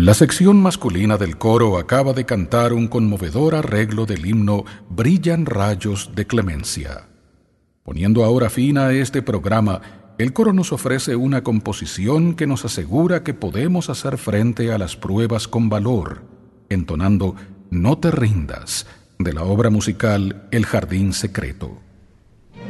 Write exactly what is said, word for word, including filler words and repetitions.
La sección masculina del coro acaba de cantar un conmovedor arreglo del himno Brillan rayos de clemencia. Poniendo ahora fin a este programa, el coro nos ofrece una composición que nos asegura que podemos hacer frente a las pruebas con valor, entonando No te rindas, de la obra musical El Jardín Secreto.